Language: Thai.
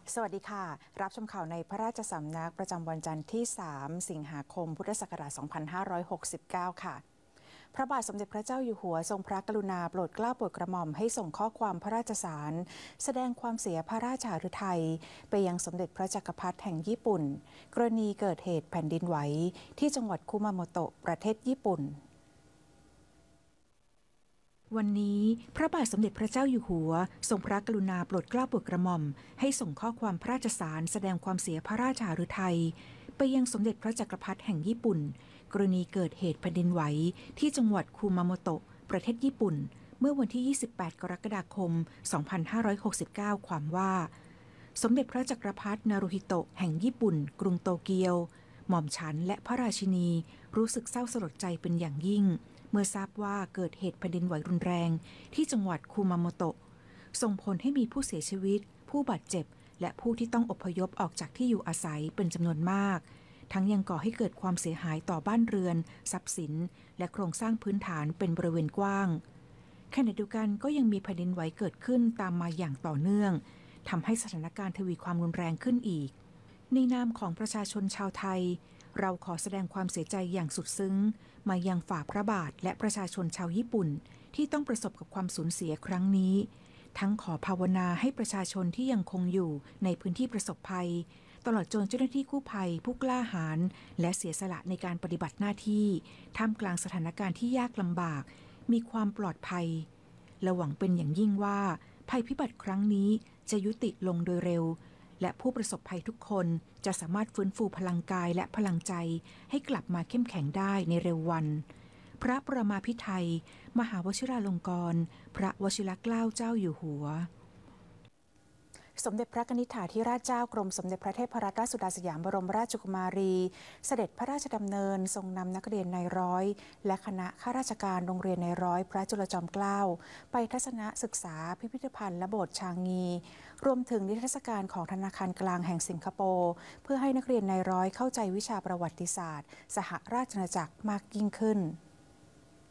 สวัสดีค่ะรับชมข่าวในพระราชสำนักประจำวันจันทร์ที่ 3 สิงหาคม พุทธศักราช 2569 ค่ะ พระบาทสมเด็จพระเจ้าอยู่หัวทรงพระกรุณาโปรดเกล้าโปรดกระหม่อมให้ส่งข้อความพระราชสารแสดงความเสียพระราชาฤทัยไปยังสมเด็จพระจักรพรรดิแห่งญี่ปุ่นกรณีเกิดเหตุแผ่นดินไหวที่จังหวัดคุมาโมโตะประเทศญี่ปุ่นวันนี้พระบาทสมเด็จพระเจ้าอยู่หัวทรงพระกรุณาโปรดเกล้าโปรดกระหม่อมให้ส่งข้อความพระราชสารแสดงความเสียพระราชาฤทัยไปยังสมเด็จพระจักรพรรดิแห่งญี่ปุ่นกรณีเกิดเหตุแผ่นดินไหวที่จังหวัดคุมาโมโตะประเทศญี่ปุ่นเมื่อวันที่ 28 กรกฎาคม 2569 ความว่าสมเด็จพระจักรพรรดินารูฮิโตะแห่งญี่ปุ่นกรุงโตเกียวหม่อมฉันและพระราชินีรู้สึกเศร้าสลดใจเป็นอย่างยิ่งเมื่อทราบว่าเกิดเหตุแผ่นดินไหวรุนแรงที่จังหวัดคุมาโมโตะส่งผลให้มีผู้เสียชีวิตผู้บาดเจ็บและผู้ที่ต้องอพยพออกจากที่อยู่อาศัยเป็นจำนวนมากทั้งยังก่อให้เกิดความเสียหายต่อบ้านเรือนทรัพย์สินและโครงสร้างพื้นฐานเป็นบริเวณกว้างขณะเดียวกันก็ยังมีแผ่นดินไหวเกิดขึ้นตามมาอย่างต่อเนื่องทำให้สถานการณ์ทวีความรุนแรงขึ้นอีกในนามของประชาชนชาวไทยเราขอแสดงความเสียใจอย่างสุดซึ้งมายังฝ่าพระบาทและประชาชนชาวญี่ปุ่นที่ต้องประสบกับความสูญเสียครั้งนี้ทั้งขอภาวนาให้ประชาชนที่ยังคงอยู่ในพื้นที่ประสบภัยตลอดจนเจ้าหน้าที่กู้ภัยผู้กล้าหาญและเสียสละในการปฏิบัติหน้าที่ท่ามกลางสถานการณ์ที่ยากลำบากมีความปลอดภัยและหวังเป็นอย่างยิ่งว่าภัยพิบัติครั้งนี้จะยุติลงโดยเร็วและผู้ประสบภัยทุกคนจะสามารถฟื้นฟูพลังกายและพลังใจให้กลับมาเข้มแข็งได้ในเร็ววันพระประมาภิไธยมหาวชิราลงกรณ์พระวชิรเกล้าเจ้าอยู่หัวสมเด็จพระนิธิถาธิราชเจ้ากรมสมเด็จพระเทพรัตนราชสุดาสยามบรมราชกุมารีเสด็จพระราชดำเนินทรงนำนักเรียนนายร้อยและคณะข้าราชการโรงเรียนนายร้อยพระจุลจอมเกล้าไปทัศนศึกษาพิพิธภัณฑ์และโบสถ์ชางงีรวมถึงนิทรรศการของธนาคารกลางแห่งสิงคโปร์เพื่อให้นักเรียนนายร้อยเข้าใจวิชาประวัติศาสตร์สหราชอาณาจักรมากยิ่งขึ้น